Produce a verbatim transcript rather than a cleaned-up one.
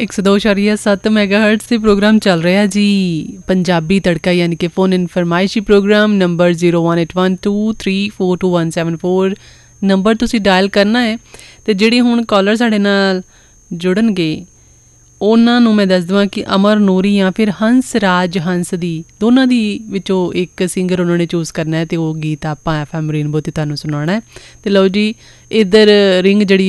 ਇੱਕ ਸੌ ਦੋ ਇਸ਼ਾਰੀਆ ਸੱਤ ਮੈਗਾ ਹਰਟਸ ਤੇ ਪ੍ਰੋਗਰਾਮ ਚੱਲ ਰਿਹਾ ਜੀ ਪੰਜਾਬੀ ਤੜਕਾ ਯਾਨੀ ਕਿ phone in ਫਰਮਾਇਸ਼ੀ programme. Number zero one eight one two three four two one seven four number ਤੁਸੀਂ ਡਾਇਲ ਕਰਨਾ ਹੈ। ਅਤੇ ਜਿਹੜੇ ਹੁਣ ਕਾਲਰ ਸਾਡੇ ਨਾਲ ਜੁੜਨਗੇ ਉਹਨਾਂ ਨੂੰ ਮੈਂ ਦੱਸ ਦੇਵਾਂ ਕਿ ਅਮਰ ਨੂਰੀ ਜਾਂ ਫਿਰ ਹੰਸ ਰਾਜ ਹੰਸ ਦੀ ਦੋਨਾਂ ਦੀ ਵਿੱਚੋਂ ਇੱਕ ਸਿੰਗਰ ਉਹਨਾਂ ਨੇ ਚੂਜ਼ ਕਰਨਾ ਹੈ ਅਤੇ ਉਹ ਗੀਤ ਆਪਾਂ ਐਫ ਐਮ ਰੇਨਬੋ 'ਤੇ ਤੁਹਾਨੂੰ ਸੁਣਾਉਣਾ ਹੈ। ਅਤੇ ਲਓ ਜੀ ਇੱਧਰ ਰਿੰਗ ਜਿਹੜੀ